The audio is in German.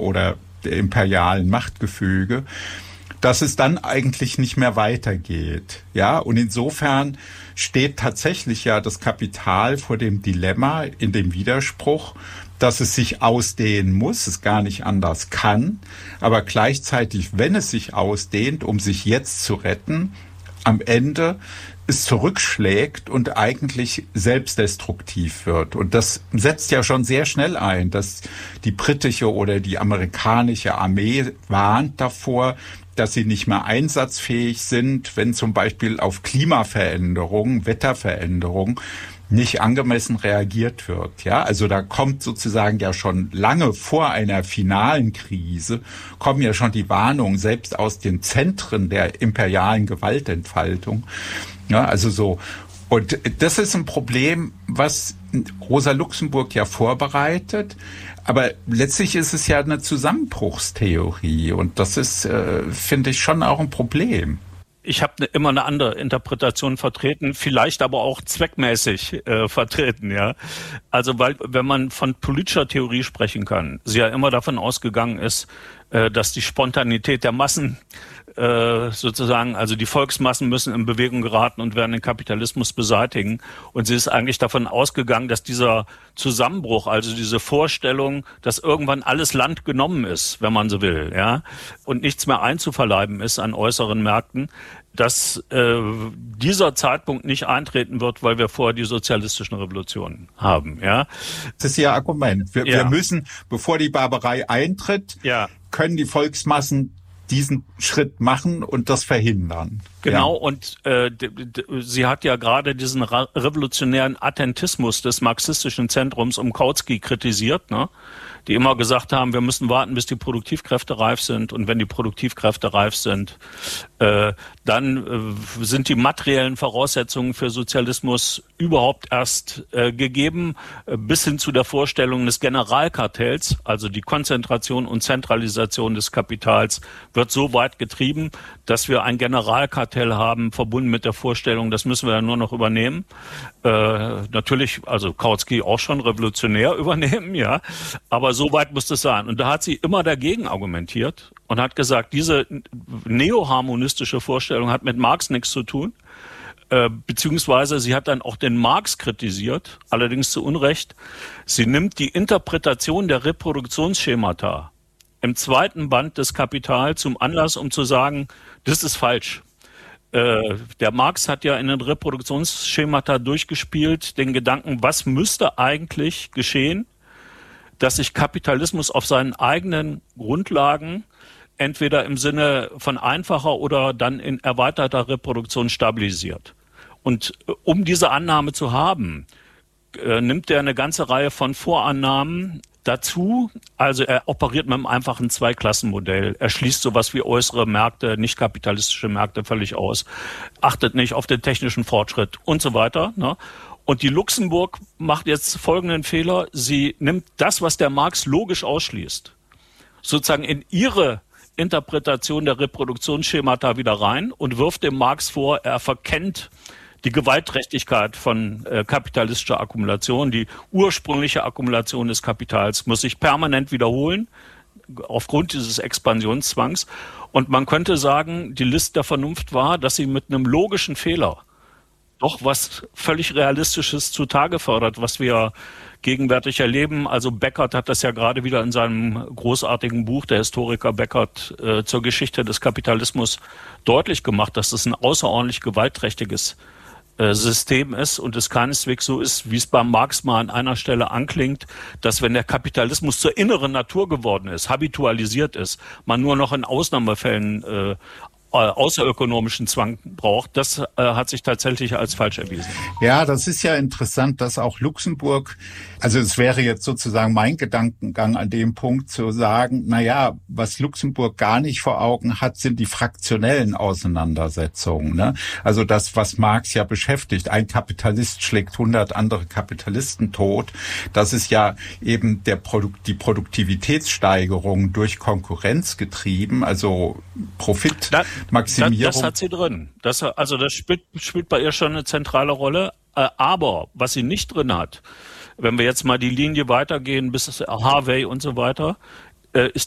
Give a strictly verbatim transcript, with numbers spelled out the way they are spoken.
oder der imperialen Machtgefüge, dass es dann eigentlich nicht mehr weitergeht. Ja, und insofern steht tatsächlich ja das Kapital vor dem Dilemma, in dem Widerspruch, dass es sich ausdehnen muss, es gar nicht anders kann, aber gleichzeitig, wenn es sich ausdehnt, um sich jetzt zu retten, am Ende es zurückschlägt und eigentlich selbstdestruktiv wird. Und das setzt ja schon sehr schnell ein, dass die britische oder die amerikanische Armee warnt davor, dass sie nicht mehr einsatzfähig sind, wenn zum Beispiel auf Klimaveränderungen, Wetterveränderungen nicht angemessen reagiert wird. Ja, also da kommt sozusagen ja schon lange vor einer finalen Krise, kommen ja schon die Warnungen selbst aus den Zentren der imperialen Gewaltentfaltung. Ja, also so. Und das ist ein Problem, was Rosa Luxemburg ja vorbereitet. Aber letztlich ist es ja eine Zusammenbruchstheorie. Und das ist, äh, finde ich, schon auch ein Problem. Ich habe ne, immer eine andere Interpretation vertreten, vielleicht aber auch zweckmäßig äh, vertreten, ja. Also weil, wenn man von politischer Theorie sprechen kann, sie ja immer davon ausgegangen ist, äh, dass die Spontanität der Massen äh, sozusagen, also die Volksmassen müssen in Bewegung geraten und werden den Kapitalismus beseitigen. Und sie ist eigentlich davon ausgegangen, dass dieser Zusammenbruch, also diese Vorstellung, dass irgendwann alles Land genommen ist, wenn man so will, ja, und nichts mehr einzuverleiben ist an äußeren Märkten, dass äh, dieser Zeitpunkt nicht eintreten wird, weil wir vorher die sozialistischen Revolutionen haben, ja. Das ist Ihr Argument. Wir, ja. wir müssen, bevor die Barbarei eintritt, ja. können die Volksmassen diesen Schritt machen und das verhindern. Genau, ja. und äh, d- d- sie hat ja gerade diesen ra- revolutionären Attentismus des marxistischen Zentrums um Kautsky kritisiert, ne? Die immer gesagt haben, wir müssen warten, bis die Produktivkräfte reif sind. Und wenn die Produktivkräfte reif sind, äh, dann äh, sind die materiellen Voraussetzungen für Sozialismus überhaupt erst äh, gegeben, äh, bis hin zu der Vorstellung des Generalkartells, also die Konzentration und Zentralisation des Kapitals, wird so weit getrieben, dass wir ein Generalkartell haben, verbunden mit der Vorstellung, das müssen wir ja nur noch übernehmen. Äh, natürlich, also Kautsky auch schon revolutionär übernehmen, ja, aber so weit muss es sein. Und da hat sie immer dagegen argumentiert und hat gesagt, diese neoharmonistische Vorstellung hat mit Marx nichts zu tun, äh, beziehungsweise sie hat dann auch den Marx kritisiert, allerdings zu Unrecht. Sie nimmt die Interpretation der Reproduktionsschemata im zweiten Band des Kapital zum Anlass, um zu sagen, das ist falsch. Äh, der Marx hat ja in den Reproduktionsschemata durchgespielt, den Gedanken, was müsste eigentlich geschehen, dass sich Kapitalismus auf seinen eigenen Grundlagen entweder im Sinne von einfacher oder dann in erweiterter Reproduktion stabilisiert. Und äh, um diese Annahme zu haben, äh, nimmt er eine ganze Reihe von Vorannahmen dazu. Also er operiert mit einem einfachen Zweiklassenmodell. Er schließt sowas wie äußere Märkte, nicht kapitalistische Märkte völlig aus, achtet nicht auf den technischen Fortschritt und so weiter, ne? Und die Luxemburg macht jetzt folgenden Fehler. Sie nimmt das, was der Marx logisch ausschließt, sozusagen in ihre Interpretation der Reproduktionsschemata wieder rein und wirft dem Marx vor, er verkennt die Gewaltträchtigkeit von äh, kapitalistischer Akkumulation. Die ursprüngliche Akkumulation des Kapitals muss sich permanent wiederholen aufgrund dieses Expansionszwangs. Und man könnte sagen, die List der Vernunft war, dass sie mit einem logischen Fehler doch was völlig Realistisches zutage fördert, was wir gegenwärtig erleben. Also Beckert hat das ja gerade wieder in seinem großartigen Buch, der Historiker Beckert, äh, zur Geschichte des Kapitalismus deutlich gemacht, dass das ein außerordentlich gewaltträchtiges äh, System ist und es keineswegs so ist, wie es beim Marx mal an einer Stelle anklingt, dass wenn der Kapitalismus zur inneren Natur geworden ist, habitualisiert ist, man nur noch in Ausnahmefällen äh, außerökonomischen Zwang braucht, das äh, hat sich tatsächlich als falsch erwiesen. Ja, das ist ja interessant, dass auch Luxemburg, also es wäre jetzt sozusagen mein Gedankengang an dem Punkt zu sagen, na ja, was Luxemburg gar nicht vor Augen hat, sind die fraktionellen Auseinandersetzungen, ne? Also das, was Marx ja beschäftigt, ein Kapitalist schlägt hundert andere Kapitalisten tot, das ist ja eben der Produkt, die Produktivitätssteigerung durch Konkurrenz getrieben, also Profit. Da Maximierung. Das, das hat sie drin. Das, also das spielt, spielt bei ihr schon eine zentrale Rolle. Äh, aber was sie nicht drin hat, wenn wir jetzt mal die Linie weitergehen bis Harvey und so weiter, äh, ist